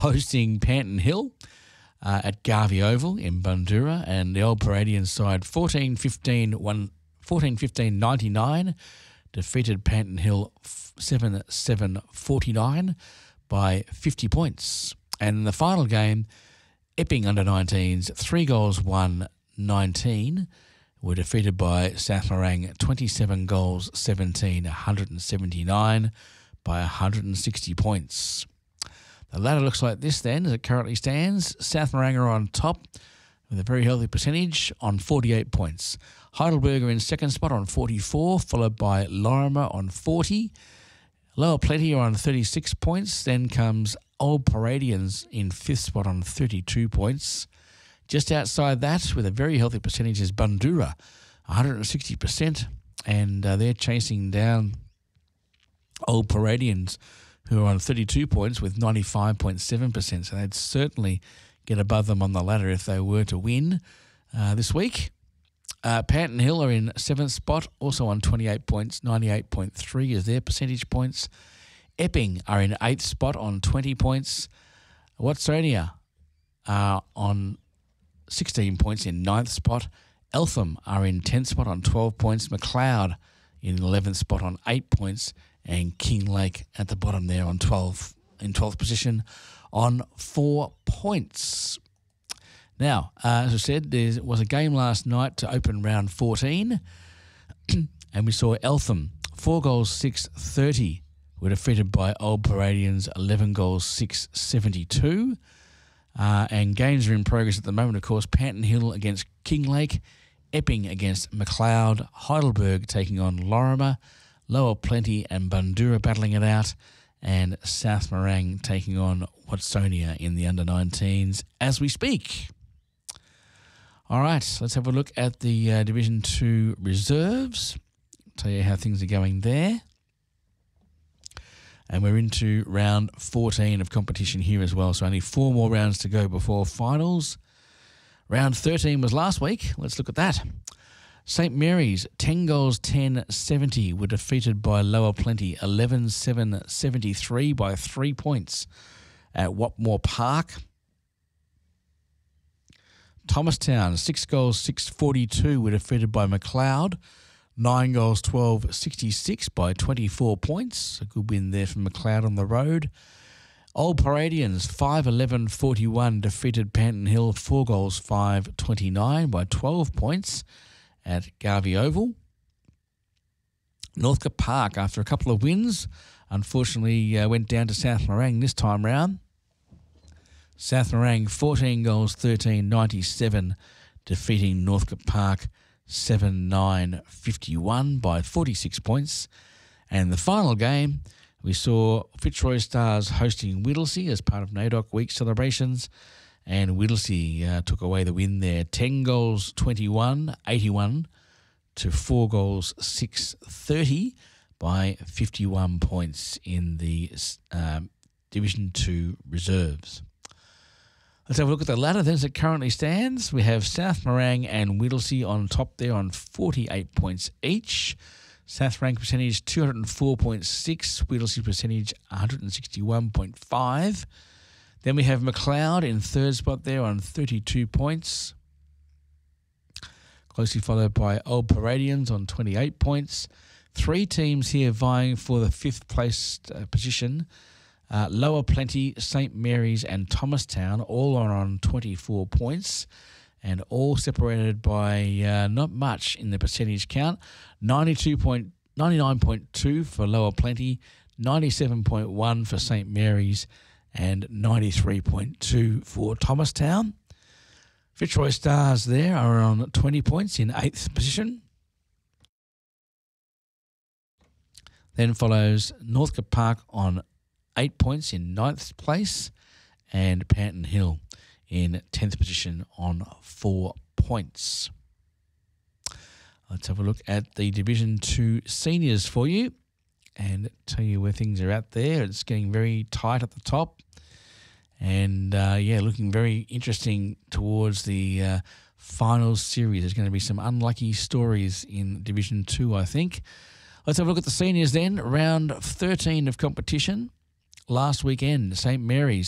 hosting Panton Hill at Garvey Oval in Bundoora, and the Old Paradian side 14-15-99 defeated Panton Hill 7-7-49 by 50 points. And in the final game, Epping under-19s 3-1-19 were defeated by South Morang 27-17, 179 by 160 points. The ladder looks like this then as it currently stands. South Morang are on top with a very healthy percentage on 48 points. Heidelberg are in second spot on 44, followed by Lorimer on 40. Lower Plenty are on 36 points. Then comes Old Paradians in fifth spot on 32 points. Just outside that, with a very healthy percentage, is Bundoora, 160%, and they're chasing down Old Paradians, who are on 32 points with 95.7%. So they'd certainly get above them on the ladder if they were to win this week. Panton Hill are in seventh spot, also on 28 points. 98.3 is their percentage points. Epping are in eighth spot on 20 points. Watsonia are on 16 points in ninth spot. Eltham are in 10th spot on 12 points. McLeod in 11th spot on 8 points. And Kinglake at the bottom there on 12th position on 4 points. Now, as I said, there was a game last night to open round 14, and we saw Eltham 4-6-30 were defeated by Old Paradians 11-6-72. And games are in progress at the moment, of course. Panton Hill against Kinglake, Epping against McLeod, Heidelberg taking on Lorimer, Lower Plenty and Bundoora battling it out, and South Morang taking on Watsonia in the under-19s as we speak. All right, let's have a look at the Division 2 reserves. Tell you how things are going there. And we're into round 14 of competition here as well, so only 4 more rounds to go before finals. Round 13 was last week. Let's look at that. St Mary's, 10-10-70 were defeated by Lower Plenty, 11-7-73 by 3 points at Watmore Park. Thomastown, 6-6-42 were defeated by McLeod, 9-12-66 by 24 points. A good win there from McLeod on the road. Old Paradians, 5-11-41 defeated Panton Hill, 4-5-29 by 12 points at Garvey Oval. Northcote Park, after a couple of wins, unfortunately went down to South Morang this time round. South Morang 14-13-97 defeating Northcote Park 7-9-51 by 46 points. And the final game, we saw Fitzroy Stars hosting Whittlesea as part of NAIDOC Week celebrations, and Whittlesea took away the win there, 10-21-81 to 4-6-30 by 51 points in the Division 2 reserves. Let's have a look at the ladder then as it currently stands. We have South Morang and Whittlesea on top there on 48 points each. South Morang percentage 204.6, Whittlesea percentage 161.5. Then we have McLeod in third spot there on 32 points. Closely followed by Old Paradians on 28 points. 3 teams here vying for the fifth place position. Lower Plenty, St Mary's and Thomastown all are on 24 points and all separated by not much in the percentage count. 99.2 for Lower Plenty, 97.1 for St Mary's and 93.2 for Thomastown. Fitzroy Stars there are on 20 points in 8th position. Then follows Northcote Park on 8 points in 9th place and Panton Hill in 10th position on 4 points. Let's have a look at the Division 2 seniors for you and tell you where things are at there. It's getting very tight at the top and, looking very interesting towards the finals series. There's going to be some unlucky stories in Division 2, I think. Let's have a look at the seniors then. Round 13 of competition. Last weekend, St Mary's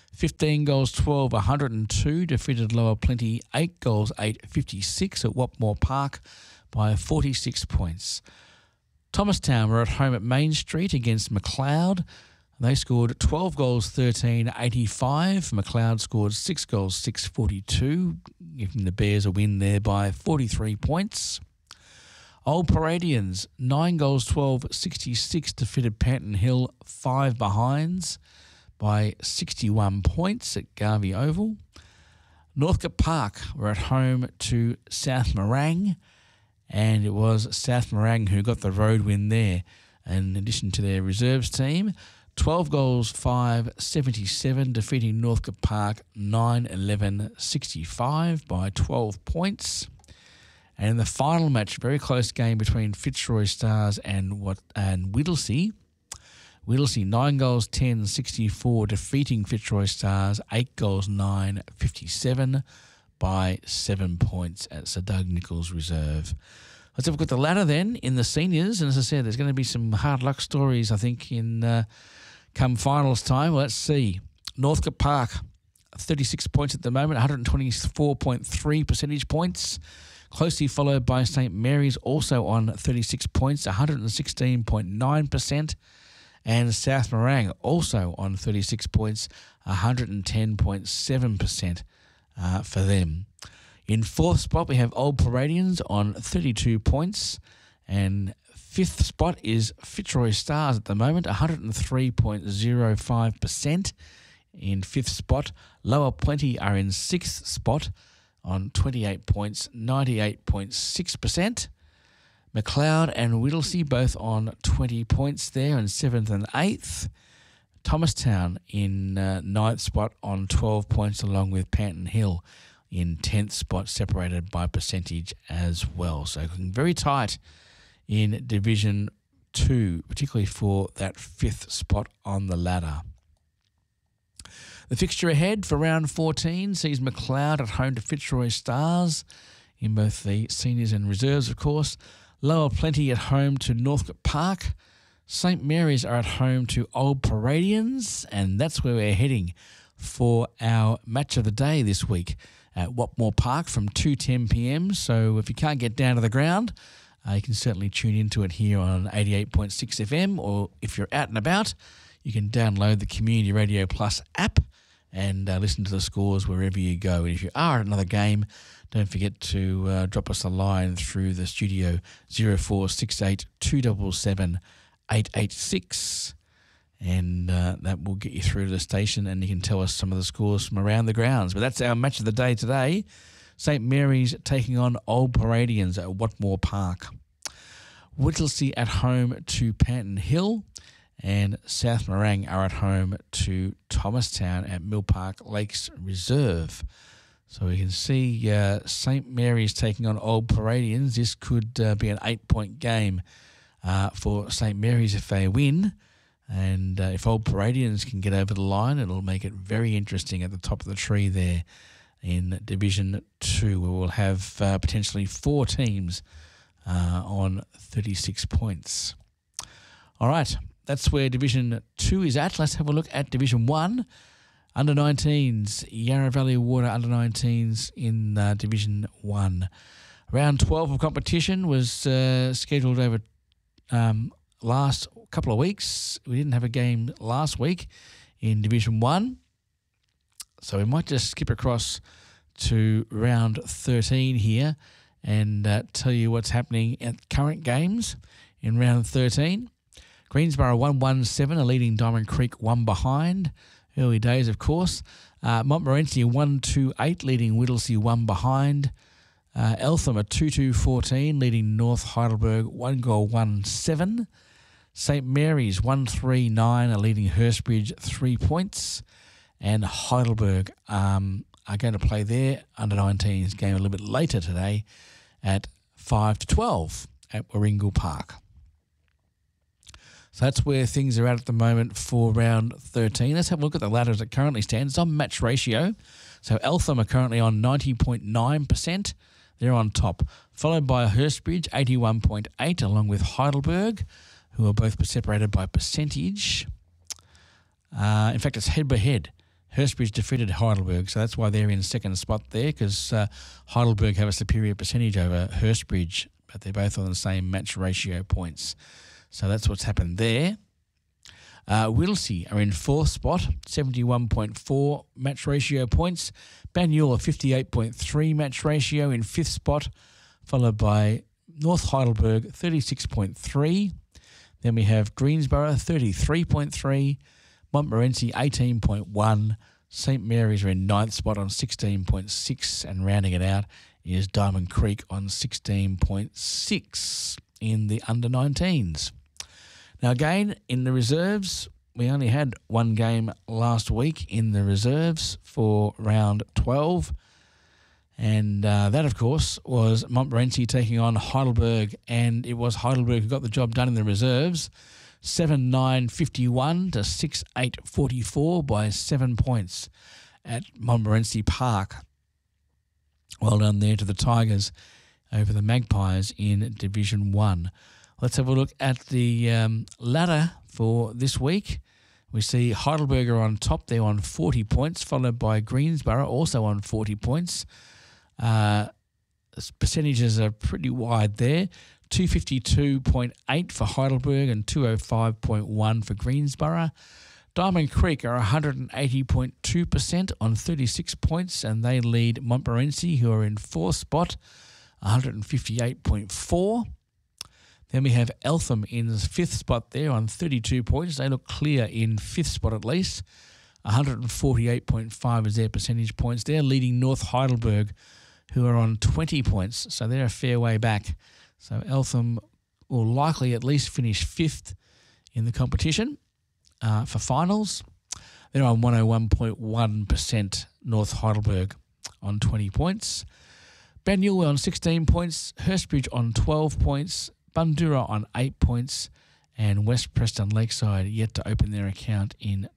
15 goals 12, 102, defeated Lower Plenty 8 goals 8, 56 at Watmore Park by 46 points. Thomastown were at home at Main Street against McLeod. They scored 12 goals 13, 85. McLeod scored 6 goals 6, 42, giving the Bears a win there by 43 points. Old Paradians, 9 goals 12, 66, defeated Panton Hill 5 behinds by 61 points at Garvey Oval. Northcote Park were at home to South Morang, and it was South Morang who got the road win there, in addition to their reserves team. 12 goals 5, 77, defeating Northcote Park 9-11, 65 by 12 points. And in the final match, very close game between Fitzroy Stars and Whittlesea. Whittlesea 9 goals 10, 64, defeating Fitzroy Stars 8 goals 9, 57 by 7 points at Sir Doug Nicholls Reserve. Let's have a look at the ladder then in the seniors. And as I said, there's going to be some hard luck stories, I think, in come finals time. Well, let's see. Northcote Park, 36 points at the moment, 124.3 percentage points. Closely followed by St Mary's, also on 36 points, 116.9%. And South Morang, also on 36 points, 110.7% for them. In fourth spot, we have Old Paradians on 32 points. And fifth spot is Fitzroy Stars at the moment, 103.05% in fifth spot. Lower Plenty are in sixth spot on 28 points, 98.6%. McLeod and Whittlesea both on 20 points there in 7th and 8th. Thomastown in 9th spot on 12 points, along with Panton Hill in 10th spot, separated by percentage as well. So very tight in Division 2, particularly for that 5th spot on the ladder. The fixture ahead for round 14 sees McLeod at home to Fitzroy Stars in both the seniors and reserves, of course. Lower Plenty at home to Northcote Park. St Mary's are at home to Old Paradians, and that's where we're heading for our match of the day this week at Watmore Park from 2:10 p.m. So if you can't get down to the ground, you can certainly tune into it here on 88.6 FM, or if you're out and about, you can download the Community Radio Plus app and listen to the scores wherever you go. And if you are at another game, don't forget to drop us a line through the studio, 0468 277 886, and that will get you through to the station, and you can tell us some of the scores from around the grounds. But that's our match of the day today. St Mary's taking on Old Paradians at Watmore Park. Whittlesea at home to Panton Hill, and South Morang are at home to Thomastown at Mill Park Lakes Reserve. So we can see St Mary's taking on Old Paradians. This could be an 8-point game for St Mary's if they win. And if Old Paradians can get over the line, it'll make it very interesting at the top of the tree there in Division 2, where we'll have potentially 4 teams on 36 points. All right, that's where Division 2 is at. Let's have a look at Division 1. Under-19s, Yarra Valley Water Under-19s in Division 1. Round 12 of competition was scheduled over last couple of weeks. We didn't have a game last week in Division 1, so we might just skip across to round 13 here and tell you what's happening at current games in round 13. Greensborough 1-1-7 are leading Diamond Creek 1 behind. Early days, of course. Montmorency 1-2-8 leading Whittlesea 1 behind. Eltham are 2-2-14 leading North Heidelberg 1 goal 1-7. St Mary's 1-3-9 are leading Hurstbridge 3 points. And Heidelberg are going to play their under-19s game a little bit later today at 5-12 at Warringal Park. So that's where things are at the moment for round 13. Let's have a look at the ladder as it currently stands. It's on match ratio. So Eltham are currently on 90.9%. They're on top, followed by Hurstbridge, 81.8, along with Heidelberg, who are both separated by percentage. In fact, it's head-by-head. Hurstbridge defeated Heidelberg, so that's why they're in second spot there, because Heidelberg have a superior percentage over Hurstbridge, but they're both on the same match ratio points. So that's what's happened there. Whittlesea are in fourth spot, 71.4 match ratio points. Banyule, a 58.3 match ratio in fifth spot, followed by North Heidelberg, 36.3. Then we have Greensborough, 33.3. Montmorency, 18.1. St Mary's are in ninth spot on 16.6. And rounding it out is Diamond Creek on 16.6 in the under-19s. Now again, in the reserves, we only had one game last week in the reserves for round 12. And that, of course, was Montmorency taking on Heidelberg. And it was Heidelberg who got the job done in the reserves. 7-9-51 to 6-8-44 by 7 points at Montmorency Park. Well done there to the Tigers over the Magpies in Division 1. Let's have a look at the ladder for this week. We see Heidelberg are on top. They're on 40 points, followed by Greensborough, also on 40 points. Percentages are pretty wide there. 252.8 for Heidelberg and 205.1 for Greensborough. Diamond Creek are 180.2% on 36 points, and they lead Montmorency, who are in fourth spot, 158.4. Then we have Eltham in the fifth spot there on 32 points. They look clear in fifth spot at least. 148.5 is their percentage points. They're leading North Heidelberg, who are on 20 points, so they're a fair way back. So Eltham will likely at least finish fifth in the competition for finals. They're on 101.1%, North Heidelberg on 20 points. Banyule on 16 points, Hurstbridge on 12 points, Bundoora on 8 points, and West Preston Lakeside yet to open their account in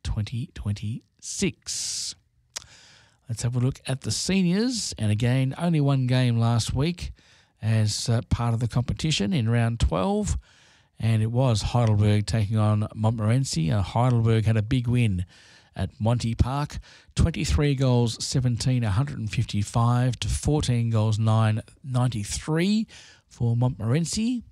2026. Let's have a look at the seniors. And again, only one game last week as part of the competition in round 12. And it was Heidelberg taking on Montmorency. Heidelberg had a big win at Monty Park. 23 goals, 17, 155 to 14 goals, 9, 93 for Montmorency.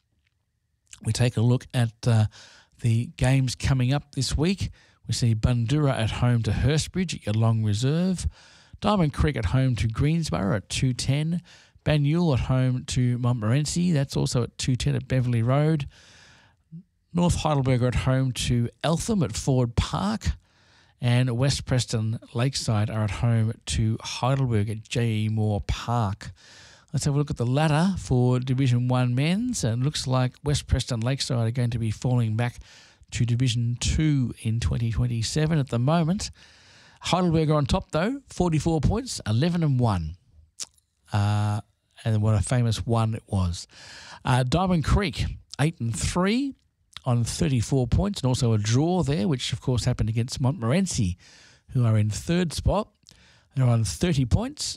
We take a look at the games coming up this week. We see Bundoora at home to Hurstbridge at your long reserve. Diamond Creek at home to Greensborough at 2:10. Banyule at home to Montmorency. That's also at 2:10 at Beverley Road. North Heidelberg at home to Eltham at Ford Park. And West Preston Lakeside are at home to Heidelberg at J.E. Moore Park. Let's have a look at the ladder for Division 1 men's. And it looks like West Preston Lakeside are going to be falling back to Division 2 in 2027 at the moment. Heidelberg are on top, though, 44 points, 11-1. And what a famous one it was. Diamond Creek, 8-3 on 34 points, and also a draw there, which, of course, happened against Montmorency, who are in third spot. They're on 30 points,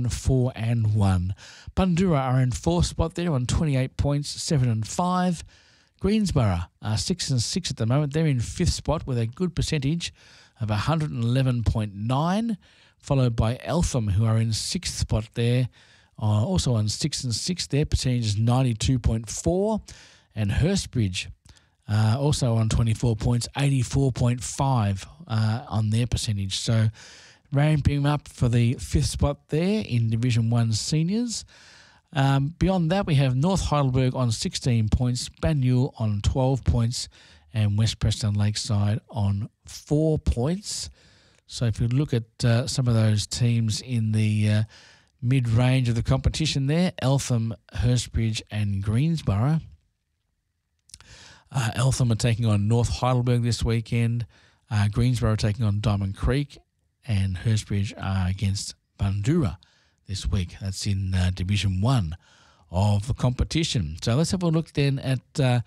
7-4-1. Bundoora are in fourth spot there on 28 points, 7-5. Greensborough are 6-6 at the moment. They're in fifth spot with a good percentage of 111.9, followed by Eltham, who are in sixth spot there, also on 6-6. Their percentage is 92.4, and Hurstbridge also on 24 points, 84.5 on their percentage. So ramping up for the fifth spot there in Division 1 seniors. Beyond that, we have North Heidelberg on 16 points, Banyule on 12 points, and West Preston Lakeside on 4 points. So if you look at some of those teams in the mid-range of the competition there, Eltham, Hurstbridge and Greensborough. Eltham are taking on North Heidelberg this weekend. Greensborough are taking on Diamond Creek, and Hurstbridge are against Bundoora this week. That's in Division 1 of the competition. So let's have a look then at the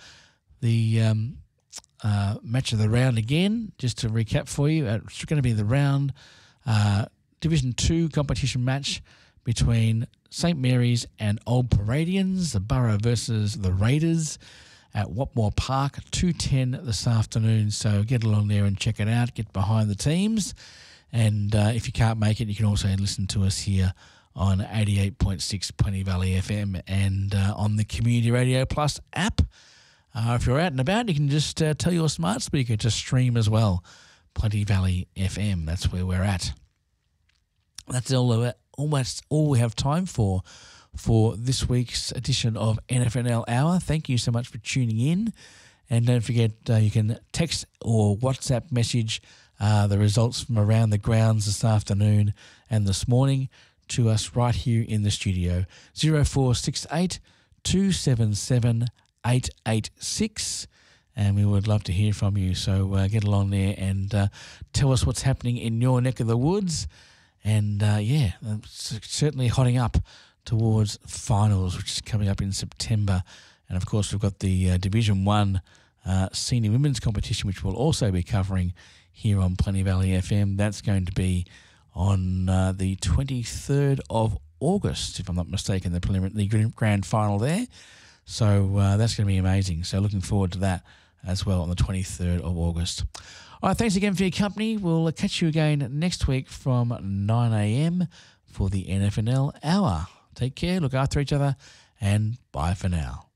match of the round again, just to recap for you. It's going to be the round Division 2 competition match between St Mary's and Old Paradians, the Borough versus the Raiders at Watmore Park, 2:10 this afternoon. So get along there and check it out, get behind the teams. And if you can't make it, you can also listen to us here on 88.6 Plenty Valley FM and on the Community Radio Plus app. If you're out and about, you can just tell your smart speaker to stream as well. Plenty Valley FM, that's where we're at. That's almost all we have time for this week's edition of NFNL Hour. Thank you so much for tuning in. And don't forget, you can text or WhatsApp message the results from around the grounds this afternoon and this morning to us right here in the studio. 0468 277 886. And we would love to hear from you. So get along there and tell us what's happening in your neck of the woods. And it's certainly hotting up towards finals, which is coming up in September. And of course, we've got the Division 1 Senior Women's Competition, which we'll also be covering here on Plenty Valley FM. That's going to be on the 23rd of August, if I'm not mistaken, the grand final there. So that's going to be amazing. So looking forward to that as well on the 23rd of August. All right, thanks again for your company. We'll catch you again next week from 9 a.m. for the NFNL Hour. Take care, look after each other, and bye for now.